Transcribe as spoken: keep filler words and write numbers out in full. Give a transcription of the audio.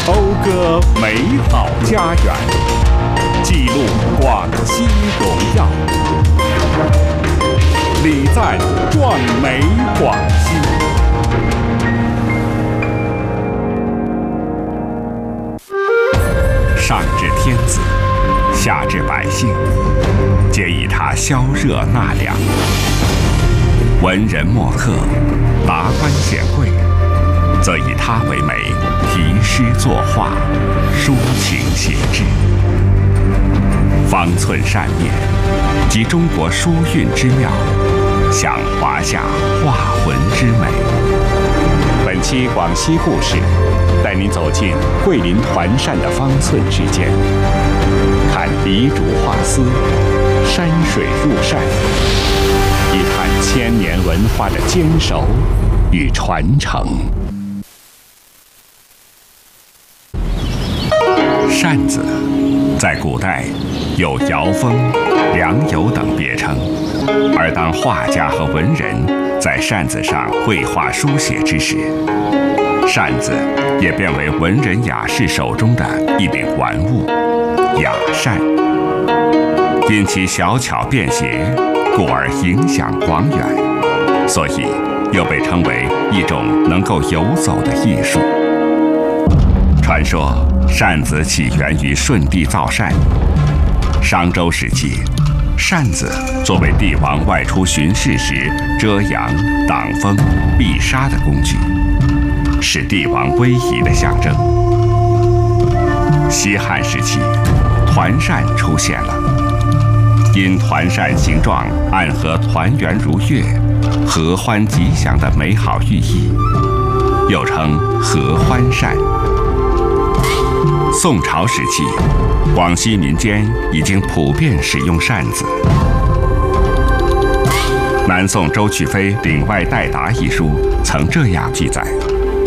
讴歌美好家园，记录广西荣耀，礼赞壮美广西。上至天子，下至百姓，皆以它消热纳凉。文人墨客、达官显贵，则以它为媒，题诗作画，抒情写志。方寸扇面，集中国书韵之妙，享华夏画魂之美。本期广西故事，带您走进桂林团扇的方寸之间，看黎竹画丝，山水入扇，一探千年文化的坚守与传承。扇子在古代有摇风、良友等别称，而当画家和文人在扇子上绘画书写之时，扇子也变为文人雅士手中的一柄玩物——雅扇。因其小巧便携，故而影响广远，所以又被称为一种能够游走的艺术。传说扇子起源于舜帝造扇。商周时期，扇子作为帝王外出巡视时遮阳、挡风、避沙的工具，是帝王威仪的象征。西汉时期，团扇出现了，因团扇形状暗合团圆如月、合欢吉祥的美好寓意，又称合欢扇。宋朝时期，广西民间已经普遍使用扇子。南宋周去飞《岭外代答》一书曾这样记载：